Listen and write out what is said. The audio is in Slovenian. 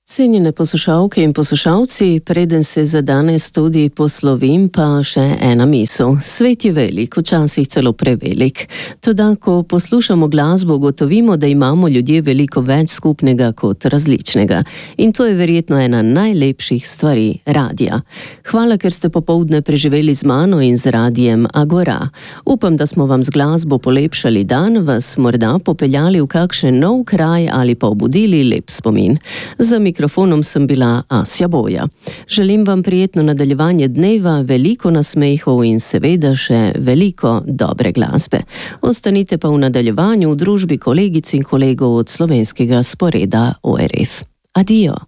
Cenjene poslušalke in poslušalci, preden se za danes tudi poslovim, pa še ena misel. Svet je velik, včasih celo prevelik. Toda, ko poslušamo glasbo, ugotovimo, da imamo ljudje veliko več skupnega kot različnega. In to je verjetno ena najlepših stvari radija. Hvala, ker ste popoldne preživeli z mano in z radijem Agora. Upam, da smo vam z glasbo polepšali dan, vas morda popeljali v kakšen nov kraj ali pa obudili lep spomin. Za mikrofonom sem bila Asja Boja. Želim vam prijetno nadaljevanje dneva, veliko nasmehov in seveda še veliko dobre glasbe. Ostanite pa v nadaljevanju v družbi kolegic in kolegov od slovenskega sporeda ORF. Adijo.